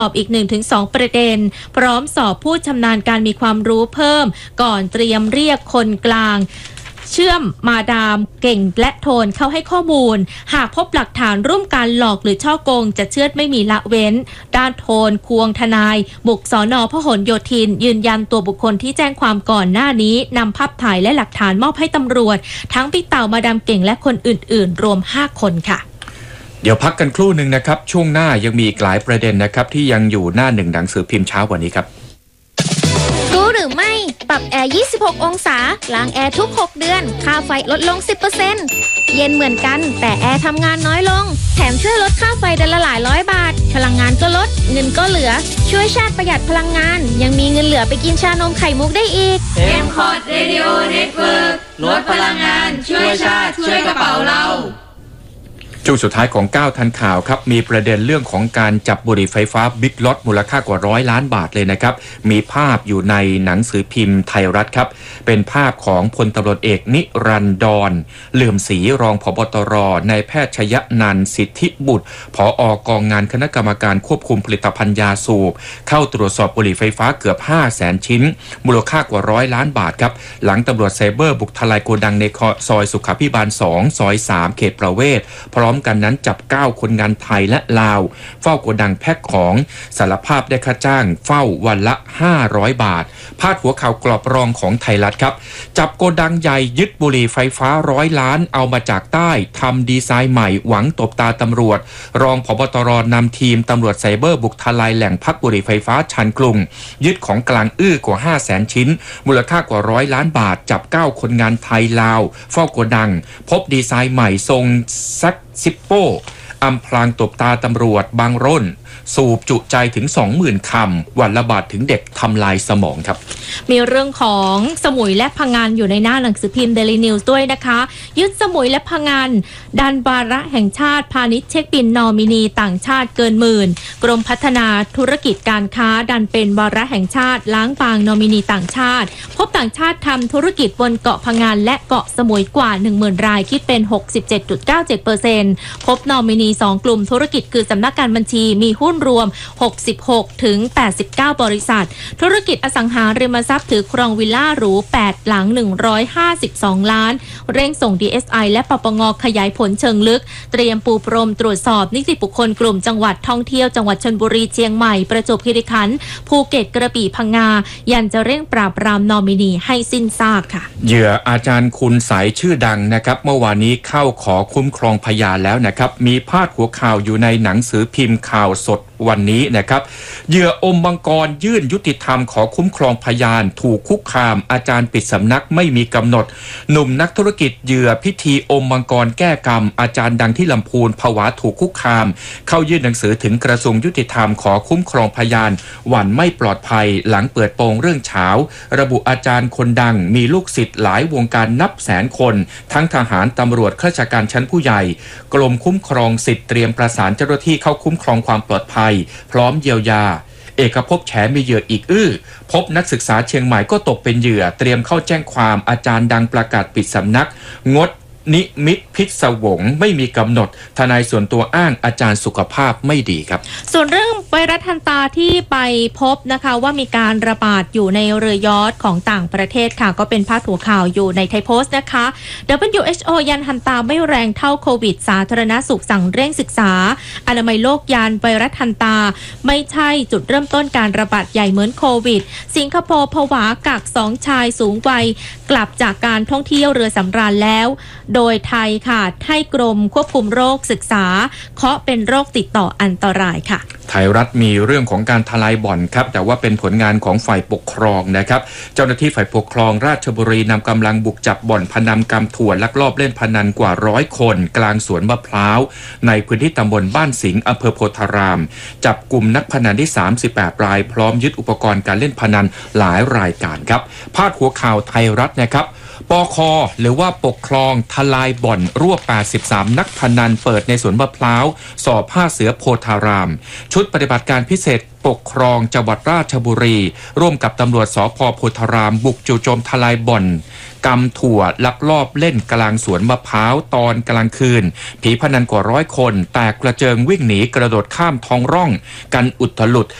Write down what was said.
อบอีก 1-2 ประเด็นพร้อมสอบผู้ชำนาญการมีความรู้เพิ่มก่อนเตรียมเรียกคนกลางเชื่อมมาดามเก่งและโทนเข้าให้ข้อมูลหากพบหลักฐานร่วมการหลอกหรือฉ้อโกงจะเชื่อไม่มีละเว้นด้านโทนควงทนายบุกสน.พหลโยธินยืนยันตัวบุคคลที่แจ้งความก่อนหน้านี้นำภาพถ่ายและหลักฐานมอบให้ตำรวจทั้งพี่เต่ามาดามเก่งและคนอื่นๆรวม5 คนค่ะเดี๋ยวพักกันครู่หนึ่งนะครับช่วงหน้ายังมีอีกหลายประเด็นนะครับที่ยังอยู่หน้าหนึ่งหนังสือพิมพ์เช้าวันนี้ครับรู้หรือไม่ปรับแอร์26 องศาล้างแอร์ทุก6 เดือนค่าไฟลดลง 10% เย็นเหมือนกันแต่แอร์ทำงานน้อยลงแถมช่วยลดค่าไฟเดือนละหลายร้อยบาทพลังงานก็ลดเงินก็เหลือช่วยชาติประหยัดพลังงานยังมีเงินเหลือไปกินชานมไข่มุกได้อีก M-Cod Radio Network ลดพลังงานช่วยชาติช่วยกระเป๋าเราช่วงสุดท้ายของ9ทันข่าวครับมีประเด็นเรื่องของการจับบุหรี่ไฟฟ้าบิ๊กล็อตมูลค่ากว่า100 ล้านบาทเลยนะครับมีภาพอยู่ในหนังสือพิมพ์ไทยรัฐครับเป็นภาพของพลตำรวจเอกนิรันดรเหลื่อมศรีรองผบ.ตร.นายแพทย์ชยนันท์สิทธิบุตรผอ.กองงานคณะกรรมการควบคุมผลิตภัณฑ์ยาสูบเข้าตรวจสอบบุหรี่ไฟฟ้าเกือบ 500,000 ชิ้นมูลค่ากว่า100 ล้านบาทครับหลังตำรวจไซเบอร์บุกทลายโกดังในซอยสุขาภิบาล2ซอย3เขตประเวศพร้อมกันนั้นจับ9 คนงานไทยและลาวเฝ้าโกดังแพ็คของสารภาพได้ค่าจ้างเฝ้าวันละ500 บาทพาดหัวข่าวกรอบรองของไทยรัฐครับจับโกดังใหญ่ยึดบุหรี่ไฟฟ้า100 ล้านเอามาจากใต้ทำดีไซน์ใหม่หวังตบตาตำรวจรองผบ.ตร.นำทีมตำรวจไซเบอร์บุกทลายแหล่งพักบุหรี่ไฟฟ้าชันกรุงยึดของกลางกว่า 500,000 ชิ้นมูลค่ากว่า100 ล้านบาทจับ9 คนงานไทยลาวเฝ้าโกดังพบดีไซน์ใหม่ทรงซิปโป้อำพรางตบตาตำรวจบางร่นสูบจุใจถึง 20,000 คำวันละบาทถึงเด็กทำลายสมองครับมีเรื่องของสมุยและพังงานอยู่ในหน้าหนังสือพิมพ์ Daily News ด้วยนะคะยึดสมุยและพังงานดันวาระแห่งชาติพาณิชย์เช็คบินนอมินีต่างชาติเกินหมื่นกรมพัฒนาธุรกิจการค้าดันเป็นวาระแห่งชาติล้างบางนอมินีต่างชาติพบต่างชาติทำธุรกิจบนเกาะพังงานและเกาะสมุยกว่า 10,000 รายคิดเป็น 67.97% พบนอมินี2 กลุ่มธุรกิจคือสำนักการบัญชีมีหุ้นรวม66 ถึง 89 บริษัทธุรกิจอสังหาริมทรัพย์ถือครองวิลล่าหรู8 หลัง152 ล้านเร่งส่ง DSI และปปง.ขยายผลเชิงลึกเตรียมปูพรมตรวจสอบนิติบุคคลกลุ่มจังหวัดท่องเที่ยวจังหวัดชลบุรีเชียงใหม่ประจวบคีรีขันธ์ภูเก็ตกระบี่พังงายันจะเร่งปราบปรามนอมินีให้สิ้นซากค่ะเหยื่ออาจารย์คุณสายชื่อดังนะครับเมื่อวานนี้เข้าขอคุ้มครองพยานแล้วนะครับมีพาดหัวข่าวอยู่ในหนังสือพิมพ์ข่าวสดวันนี้นะครับเหยื่ออมมังกรยื่นยุติธรรมขอคุ้มครองพยานถูกคุกคามอาจารย์ปิดสำนักไม่มีกำหนดหนุ่มนักธุรกิจเหยื่อพิธีอมมังกรแก้กรรมอาจารย์ดังที่ลำพูนผวาถูกคุกคามเข้ายื่นหนังสือถึงกระทรวงยุติธรรมขอคุ้มครองพยานหวั่นไม่ปลอดภัยหลังเปิดโปงเรื่องเฉาระบุอาจารย์คนดังมีลูกศิษย์หลายวงการนับแสนคนทั้งทหารตำรวจข้าราชการชั้นผู้ใหญ่กรมคุ้มครองสิทธิ์เตรียมประสานเจ้าหน้าที่เข้าคุ้มครองความปลอดภัยพร้อมเยียวยาเอกภพแฉมีเหยื่ออีกพบนักศึกษาเชียงใหม่ก็ตกเป็นเหยื่อเตรียมเข้าแจ้งความอาจารย์ดังประกาศปิดสำนักงดนิมิตพิศวงไม่มีกำหนดทนายส่วนตัวอ้างอาจารย์สุขภาพไม่ดีครับส่วนเรื่องไวรัสฮันตาที่ไปพบนะคะว่ามีการระบาดอยู่ในเรือยอชต์ของต่างประเทศค่ะก็เป็นพาดหัวข่าวอยู่ในไทยโพสต์นะคะ WHO ยันฮันตาไม่แรงเท่าโควิดสาธารณสุขสั่งเร่งศึกษาอนามัยโลกยันไวรัสฮันตาไม่ใช่จุดเริ่มต้นการระบาดใหญ่เหมือนโควิดสิงคโปร์ผวากัก2 ชายสูงวัยกลับจากการท่องเที่ยวเรือสำราญแล้วโดยไทยค่ะให้กรมควบคุมโรคศึกษาเคาะเป็นโรคติดต่ออันตรายค่ะไทยรัฐมีเรื่องของการทลายบ่อนครับแต่ว่าเป็นผลงานของฝ่ายปกครองนะครับเจ้าหน้าที่ฝ่ายปกครองราชบุรีนำกำลังบุกจับบ่อนพนันกำถั่วลักลอบเล่นพนันกว่า100 คนกลางสวนมะพร้าวในพื้นที่ตำบลบ้านสิงห์อำเภอโพธารามจับกลุ่มนักพนันที่38 รายพร้อมยึดอุปกรณ์การเล่นพนันหลายรายการครับพาดหัวข่าวไทยรัฐนะครับปค.หรือว่าปกครองทลายบ่อนรวบ83นักพนันเปิดในสวนมะพร้าวสอบ5เสือโพธารามชุดปฏิบัติการพิเศษปกครองจังหวัดราชบุรีร่วมกับตำรวจสภ.โพธารามบุกจู่โจมทลายบ่อนกำถั่วลักลอบเล่นกลางสวนมะพร้าวตอนกลางคืนผีพนันกว่า100 คนแตกกระเจิงวิ่งหนีกระโดดข้ามท้องร่องกันอุตลุด